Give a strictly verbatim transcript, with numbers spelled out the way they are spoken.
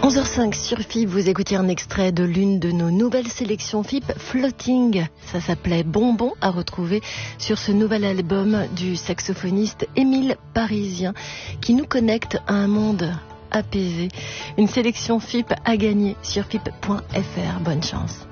onze heures cinq sur F I B, vous écoutez un extrait de l'une de nos nouvelles sélections F I B, Floating. Ça s'appelait Bonbon, à retrouver sur ce nouvel album du saxophoniste Émile Parisien, qui nous connecte à un monde apaisé. Une sélection F I B à gagner sur F I B point F R. Bonne chance.